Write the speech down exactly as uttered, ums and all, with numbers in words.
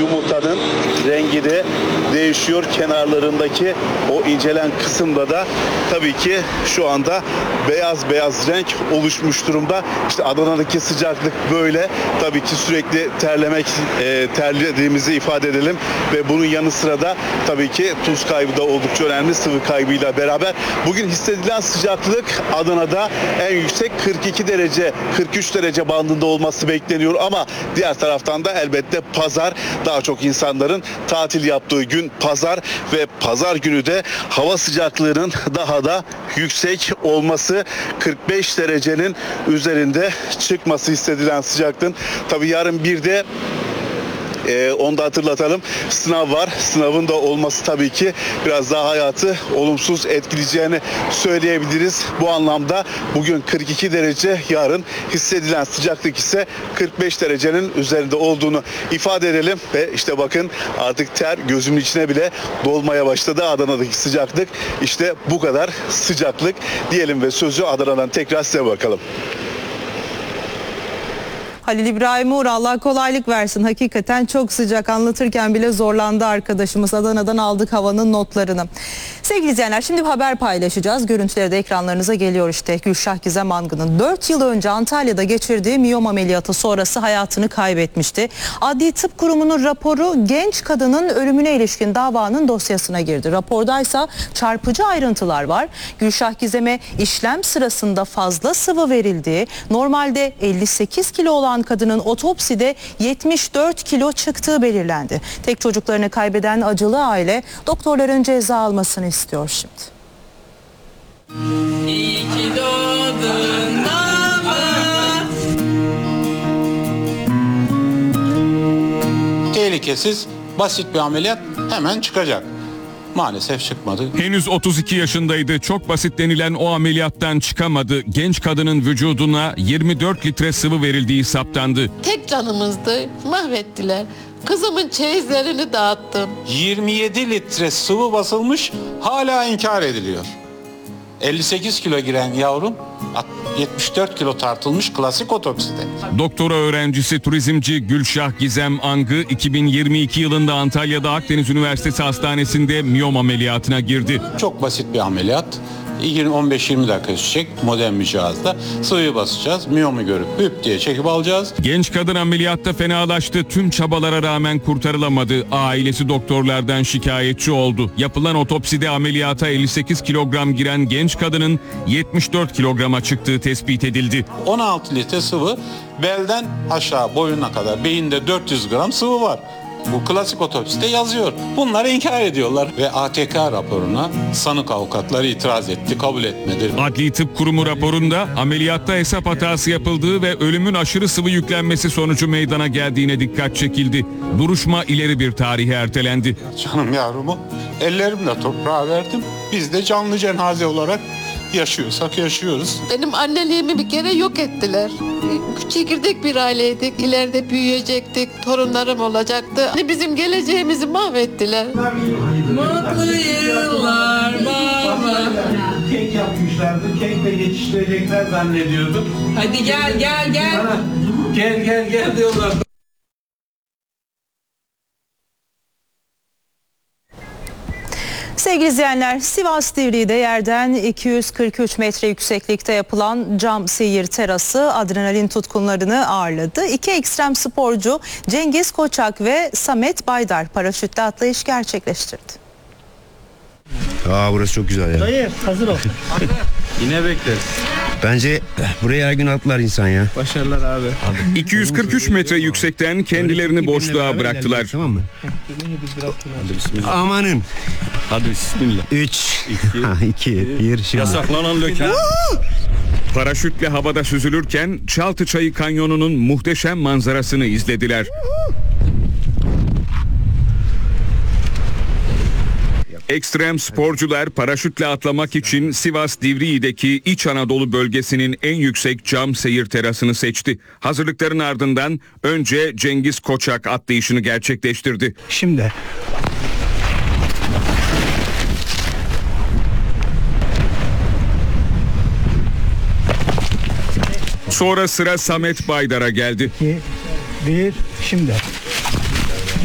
yumurtanın rengi de değişiyor. Kenarlarındaki o incelen kısımda da tabii ki şu anda beyaz beyaz renk oluşmuş durumda. İşte Adana'daki sıcaklık böyle. Tabii ki sürekli terlemek, e, terlediğimizi ifade edelim ve bunun yanı sıra da tabii ki tuz kaybı da oldukça önemli, sıvı kaybıyla beraber. Bugün hissedilen sıcaklık Adana'da en yüksek kırk iki derece, kırk üç derece bandında olması bekleniyor ama diğer taraftan da elbette pazar, daha çok insanların tatil yaptığı gün pazar ve pazar günü de hava sıcaklığının daha da yüksek olması, kırk beş derecenin üzerinde çıkması hissedilen sıcaklığın. Tabii yarın bir de Ee, onu da hatırlatalım. Sınav var. Sınavın da olması tabii ki biraz daha hayatı olumsuz etkileyeceğini söyleyebiliriz. Bu anlamda bugün kırk iki derece, yarın hissedilen sıcaklık ise kırk beş derecenin üzerinde olduğunu ifade edelim. Ve işte bakın artık ter gözümün içine bile dolmaya başladı. Adana'daki sıcaklık işte bu kadar sıcaklık diyelim ve sözü Adana'dan tekrar size bakalım. Halil İbrahim Uğur, Allah kolaylık versin. Hakikaten çok sıcak, anlatırken bile zorlandı arkadaşımız. Adana'dan aldık havanın notlarını. Sevgili izleyenler, şimdi bir haber paylaşacağız. Görüntüleri de ekranlarınıza geliyor işte. Gülşah Gizem Angı'nın dört yıl önce Antalya'da geçirdiği miyom ameliyatı sonrası hayatını kaybetmişti. Adli Tıp Kurumu'nun raporu genç kadının ölümüne ilişkin davanın dosyasına girdi. Rapordaysa çarpıcı ayrıntılar var. Gülşah Gizem'e işlem sırasında fazla sıvı verildiği, normalde elli sekiz kilo olan kadının otopside yetmiş dört kilo çıktığı belirlendi. Tek çocuklarını kaybeden acılı aile doktorların ceza almasını istiyor şimdi. İyi ki doğdun baba. Tehlikesiz, basit bir ameliyat, hemen çıkacak. Maalesef çıkmadı. Henüz otuz iki yaşındaydı. Çok basit denilen o ameliyattan çıkamadı. Genç kadının vücuduna yirmi dört litre sıvı verildiği saptandı. Tek canımızdı, mahvettiler. Kızımın çeyizlerini dağıttım. yirmi yedi litre sıvı basılmış, hala inkar ediliyor. elli sekiz kilo giren yavrum yetmiş dört kilo tartılmış klasik otopside. Doktora öğrencisi turizmci Gülşah Gizem Angı iki bin yirmi iki yılında Antalya'da Akdeniz Üniversitesi Hastanesi'nde miyom ameliyatına girdi. Çok basit bir ameliyat. on beş yirmi dakika sürecek modern bir cihazda. Sıvıyı basacağız, miyomu görüp hüp diye çekip alacağız. Genç kadın ameliyatta fenalaştı. Tüm çabalara rağmen kurtarılamadı. Ailesi doktorlardan şikayetçi oldu. Yapılan otopside ameliyata elli sekiz kilogram giren genç kadının yetmiş dört kilograma çıktığı tespit edildi. on altı litre sıvı, belden aşağı boyuna kadar beyinde dört yüz gram sıvı var. Bu klasik otopside yazıyor. Bunları inkar ediyorlar ve A T K raporuna sanık avukatları itiraz etti, kabul etmedi. Adli Tıp Kurumu raporunda ameliyatta hesap hatası yapıldığı ve ölümün aşırı sıvı yüklenmesi sonucu meydana geldiğine dikkat çekildi. Duruşma ileri bir tarihe ertelendi. Canım yavrumu ellerimle toprağa verdim. Biz de canlı cenaze olarak yaşıyorsak yaşıyoruz. Benim anneliğimi bir kere yok ettiler. Çekirdek bir aileydik. İleride büyüyecektik. Torunlarım olacaktı. Hani bizim geleceğimizi mahvettiler. Mutlu yıllar baba. Kek yapmışlardı. Kekle geçiştirecekler zannediyorduk. Hadi gel gel gel. Bana, gel gel gel diyorlar. Sevgili izleyenler, Sivas Divriği'de yerden iki yüz kırk üç metre yükseklikte yapılan cam seyir terası adrenalin tutkunlarını ağırladı. İki ekstrem sporcu Cengiz Koçak ve Samet Baydar paraşütle atlayış gerçekleştirdi. Aa, burası çok güzel ya. Dayı hazır ol. Yine bekleriz. Bence buraya her gün atlar insan ya. Başarılar abi. iki yüz kırk üç metre yüksekten kendilerini boşluğa bıraktılar. Tamam mı? Amanın. Hadi bismillah. üç, iki, bir. Şimdi. Yasaklanan löken. Paraşütle havada süzülürken Çaltıçayı Kanyonu'nun muhteşem manzarasını izlediler. Ekstrem sporcular paraşütle atlamak için Sivas Divriği'deki İç Anadolu bölgesinin en yüksek cam seyir terasını seçti. Hazırlıkların ardından önce Cengiz Koçak atlayışını gerçekleştirdi. Şimdi. Sonra sıra Samet Baydar'a geldi. iki, bir, şimdi.